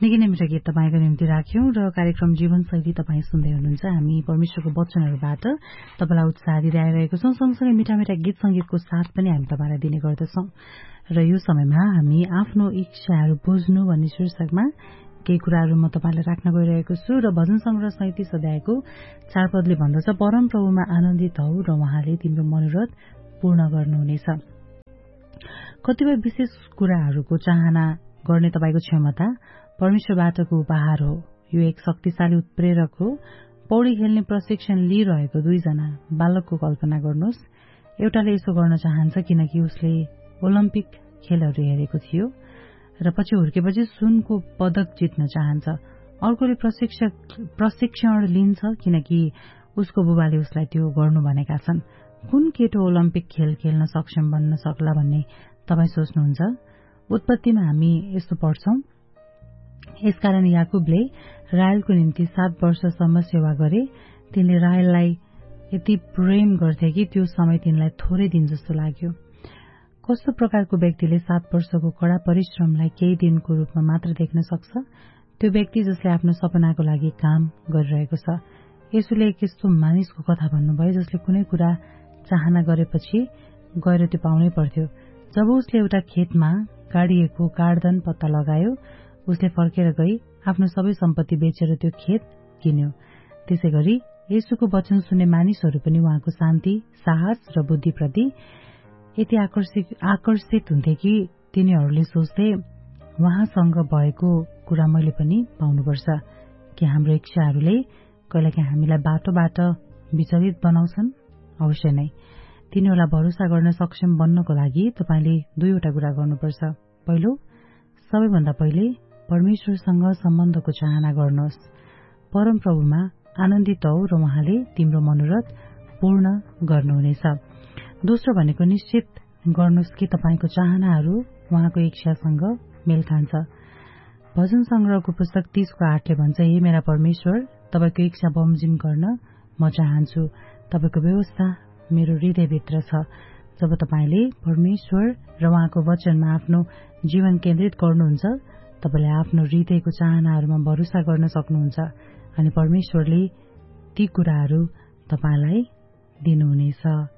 निकै नै मिठो गीत तपाईँको निम्ति राख्यौं र कार्यक्रम जीवनशैली तपाईँ सुन्दै हुनुहुन्छ। हामी परमेश्वरको वचनहरूबाट तपाईँलाई उत्साह दिँदै आइरहेको छौं। सँगसँगै मिठा मिठा गीत संगीतको साथ पनि हामी तपाईँलाई दिने गर्दछौं। र यो समयमा हामी आफ्नो इच्छाहरू बुझ्नु भन्ने शीर्षकमा केही कुराहरू म तपाईँलाई राख्न गइरहेको छु। र भजन संग्रह 37 अध्यायको 4 पदले भन्दछ, परम प्रभुमा आनन्दित हौ र उहाँले तिम्रो मनोरथ पूर्ण गर्नुहुनेछ। कतिपय विशेष कुराहरूको चाहना गर्ने तपाईँको क्षमता परमेश्वरबाटको उपहार हो। यो एक शक्तिशाली उत्प्रेरक हो। पौडी खेल्ने प्रशिक्षण लिइरहेको 2 जना बालकको कल्पना गर्नुहोस्। एउटाले यसो गर्न चाहन्छ किनकि उसले ओलम्पिक खेलहरू हेरेको थियो र पछि हुर्केपछि सुनको पदक जित्न चाहन्छ। अर्कोले प्रशिक्षण लिन्छ किनकि उसको बुबाले उसलाई त्यो गर्नु भनेका छन्। कुन केटो ओलम्पिक खेल खेल्न सक्षम बन्न सक्ला भन्ने तपाईँ सोच्नुहुन्छ? उत्पत्तिमा हामी यस्तो पढ्छौं, यसकारण याकुबले राहेलको निम्ति 7 वर्षसम्म सेवा गरे। तिनले राहेललाई यति प्रेम गर्थे कि त्यो समय तिनलाई थोरै दिन जस्तो लाग्यो। कस्तो प्रकारको व्यक्तिले 7 वर्षको कड़ा परिश्रमलाई केही दिनको रूपमा मात्र देख्न सक्छ? त्यो व्यक्ति जसले आफ्नो सपनाको लागि काम गरिरहेको छ। यसुले एक यस्तो मानिसको कथा भन्नुभयो जसले कुनै कुरा चाहना गरेपछि गएर त्यो पाउनै पर्थ्यो। जब उसले एउटा खेतमा गाडिएको काठधन पत्ता लगायो, उसले फर्केर गई आफ्नो सबै सम्पत्ति बेचेर त्यो खेत किन्यो। त्यसैगरी येशूको वचन सुन्ने मानिसहरू पनि उहाँको शान्ति, साहस र बुद्धिप्रति यति आकर्षित हुन्थे कि तिनीहरूले सोच्थे, उहाँसँग भएको कुरा मैले पनि पाउनुपर्छ। कि हाम्रो इच्छाहरूले कहिलेकाहीँ हामीलाई बाटोबाट विचलित बनाउँछन्? अवश्य नै। तिनीहरूलाई भरोसा गर्न सक्षम बन्नको लागि तपाईले 2 वटा कुरा गर्नुपर्छ। पहिलो, सबैभन्दा पहिले परमेश्वरसँग सम्बन्धको चाहना गर्नुहोस्। परम प्रभुमा आनन्दित हौ र उहाँले तिम्रो मनोरथ पूर्ण गर्नुहुनेछ। दोस्रो भनेको निश्चित गर्नुहोस् कि तपाईको चाहनाहरू उहाँको इच्छासँग मेल खान्छ। भजन संग्रहको पुस्तक 30:8ले भन्छ, हे मेरा परमेश्वर, तपाईको इच्छा बमोजिम गर्न म चाहन्छु। तपाईको व्यवस्था मेरो हृदयभित्र छ। जब तपाईले परमेश्वर र उहाँको वचनमा आफ्नो जीवन केन्द्रित गर्नुहुन्छ, तपाईले आफ्नो हृदयको चाहनाहरूमा भरोसा गर्न सक्नुहुन्छ अनि परमेश्वरले ती कुराहरू तपाईलाई दिनुहुनेछ।